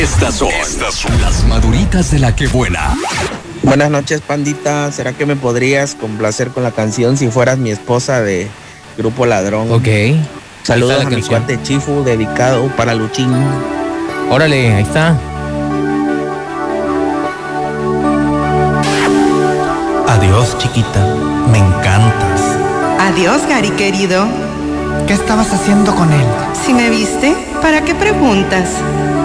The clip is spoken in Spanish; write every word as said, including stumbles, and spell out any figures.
Estas son, Estas son las maduritas de la que buena. Buenas noches, pandita. ¿Será que me podrías complacer con la canción Si Fueras Mi Esposa de Grupo Ladrón? Ok. Saludos a mi cuate Chifu, dedicado para Luchín. Órale, ahí está. Adiós, chiquita, me encantas. Adiós, Gary, querido. ¿Qué estabas haciendo con él? Si me viste, ¿para qué preguntas?